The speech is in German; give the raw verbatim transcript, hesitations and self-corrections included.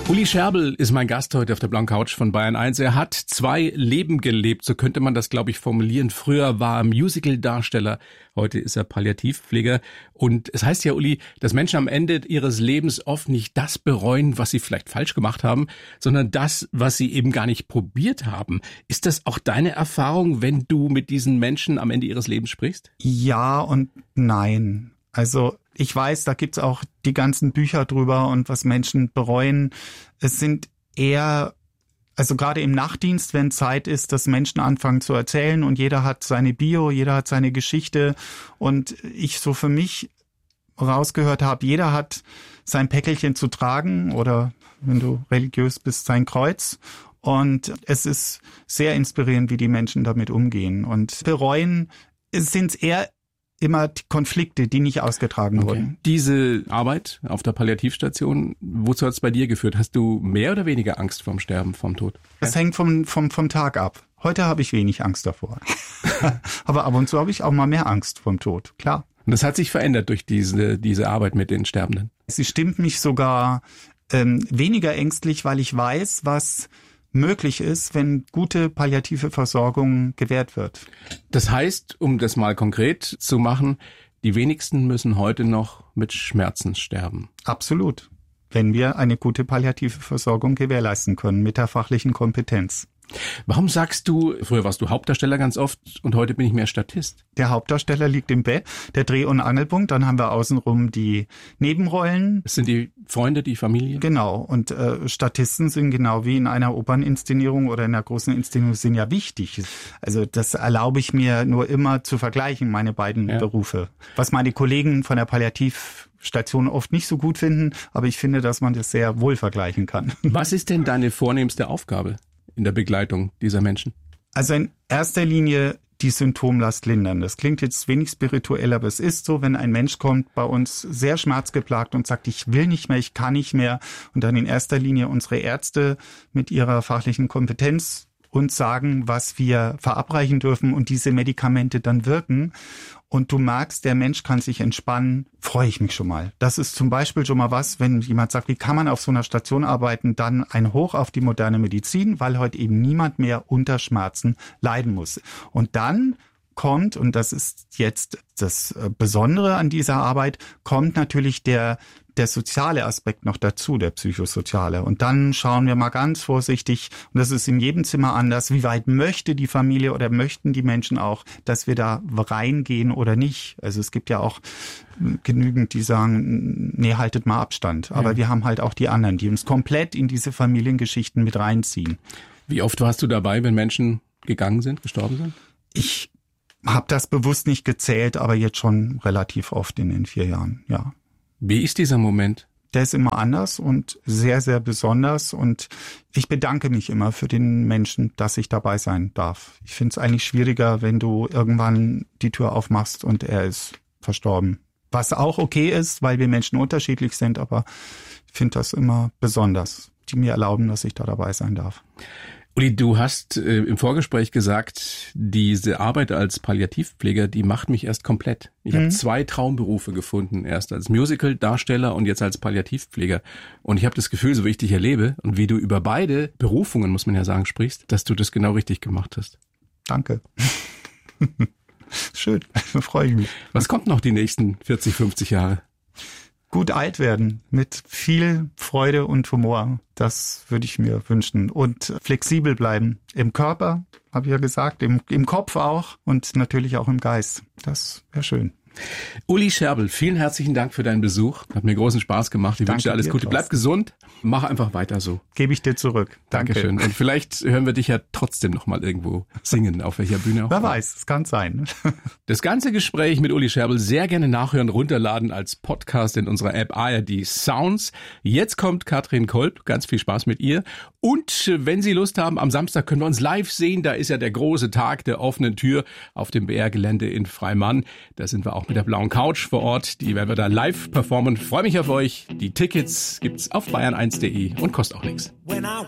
Uli Scherbel ist mein Gast heute auf der blauen Couch von Bayern eins. Er hat zwei Leben gelebt, so könnte man das, glaube ich, formulieren. Früher war er Musical-Darsteller, heute ist er Palliativpfleger. Und es heißt ja, Uli, dass Menschen am Ende ihres Lebens oft nicht das bereuen, was sie vielleicht falsch gemacht haben, sondern das, was sie eben gar nicht probiert haben. Ist das auch deine Erfahrung, wenn du mit diesen Menschen am Ende ihres Lebens sprichst? Ja und nein. Also ich weiß, da gibt's auch die ganzen Bücher drüber und was Menschen bereuen. Es sind eher, also gerade im Nachtdienst, wenn Zeit ist, dass Menschen anfangen zu erzählen und jeder hat seine Bio, jeder hat seine Geschichte und ich so für mich rausgehört habe, jeder hat sein Päckelchen zu tragen oder wenn du religiös bist, sein Kreuz. Und es ist sehr inspirierend, wie die Menschen damit umgehen. Und bereuen sind es eher immer die Konflikte, die nicht ausgetragen okay. wurden. Diese Arbeit auf der Palliativstation, wozu hat es bei dir geführt? Hast du mehr oder weniger Angst vorm Sterben, vom Tod? Das hängt vom, vom, vom Tag ab. Heute habe ich wenig Angst davor. Aber ab und zu habe ich auch mal mehr Angst vom Tod, klar. Und das hat sich verändert durch diese, diese Arbeit mit den Sterbenden? Sie stimmt mich sogar ähm, weniger ängstlich, weil ich weiß, was möglich ist, wenn gute palliative Versorgung gewährt wird. Das heißt, um das mal konkret zu machen, die wenigsten müssen heute noch mit Schmerzen sterben. Absolut, wenn wir eine gute palliative Versorgung gewährleisten können mit der fachlichen Kompetenz. Warum sagst du, früher warst du Hauptdarsteller ganz oft und heute bin ich mehr Statist? Der Hauptdarsteller liegt im Bett, der Dreh- und Angelpunkt, dann haben wir außenrum die Nebenrollen. Das sind die Freunde, die Familie? Genau, und äh, Statisten sind genau wie in einer Operninszenierung oder in einer großen Inszenierung sind ja wichtig. Also das erlaube ich mir nur immer zu vergleichen, meine beiden ja. Berufe. Was meine Kollegen von der Palliativstation oft nicht so gut finden, aber ich finde, dass man das sehr wohl vergleichen kann. Was ist denn deine vornehmste Aufgabe in der Begleitung dieser Menschen? Also in erster Linie die Symptomlast lindern. Das klingt jetzt wenig spirituell, aber es ist so, wenn ein Mensch kommt bei uns sehr schmerzgeplagt und sagt, ich will nicht mehr, ich kann nicht mehr und dann in erster Linie unsere Ärzte mit ihrer fachlichen Kompetenz uns sagen, was wir verabreichen dürfen und diese Medikamente dann wirken und du merkst, der Mensch kann sich entspannen, freue ich mich schon mal. Das ist zum Beispiel schon mal was, wenn jemand sagt, wie kann man auf so einer Station arbeiten, dann ein Hoch auf die moderne Medizin, weil heute eben niemand mehr unter Schmerzen leiden muss. Und dann kommt, und das ist jetzt das Besondere an dieser Arbeit, kommt natürlich der der soziale Aspekt noch dazu, der psychosoziale. Und dann schauen wir mal ganz vorsichtig, und das ist in jedem Zimmer anders, wie weit möchte die Familie oder möchten die Menschen auch, dass wir da reingehen oder nicht. Also es gibt ja auch genügend, die sagen, nee, haltet mal Abstand. Aber ja. wir haben halt auch die anderen, die uns komplett in diese Familiengeschichten mit reinziehen. Wie oft warst du dabei, wenn Menschen gegangen sind, gestorben sind? Ich habe das bewusst nicht gezählt, aber jetzt schon relativ oft in den vier Jahren, ja. Wie ist dieser Moment? Der ist immer anders und sehr, sehr besonders und ich bedanke mich immer für den Menschen, dass ich dabei sein darf. Ich finde es eigentlich schwieriger, wenn du irgendwann die Tür aufmachst und er ist verstorben. Was auch okay ist, weil wir Menschen unterschiedlich sind, aber ich finde das immer besonders, die mir erlauben, dass ich da dabei sein darf. Uli, du hast äh, im Vorgespräch gesagt, diese Arbeit als Palliativpfleger, die macht mich erst komplett. Ich mhm. habe zwei Traumberufe gefunden, erst als Musical-Darsteller und jetzt als Palliativpfleger. Und ich habe das Gefühl, so wie ich dich erlebe und wie du über beide Berufungen, muss man ja sagen, sprichst, dass du das genau richtig gemacht hast. Danke. Schön, freue ich mich. Was kommt noch die nächsten vierzig, fünfzig Jahre? Gut alt werden, mit viel Freude und Humor, das würde ich mir wünschen. Und flexibel bleiben, im Körper, habe ich ja gesagt, im, im Kopf auch und natürlich auch im Geist. Das wäre schön. Uli Scherbel, vielen herzlichen Dank für deinen Besuch. Hat mir großen Spaß gemacht. Ich wünsche dir alles Gute. Bleib gesund. Mach einfach weiter so. Gebe ich dir zurück. Danke. Dankeschön. Und vielleicht hören wir dich ja trotzdem noch mal irgendwo singen, auf welcher Bühne auch. Wer weiß, es kann sein. Das ganze Gespräch mit Uli Scherbel sehr gerne nachhören, runterladen als Podcast in unserer App A R D Sounds. Jetzt kommt Katrin Kolb. Ganz viel Spaß mit ihr. Und wenn Sie Lust haben, am Samstag können wir uns live sehen. Da ist ja der große Tag der offenen Tür auf dem B R-Gelände in Freimann. Da sind wir auch mit der blauen Couch vor Ort. Die werden wir da live performen. Freue mich auf euch. Die Tickets gibt's auf bayern eins punkt de und kostet auch nichts.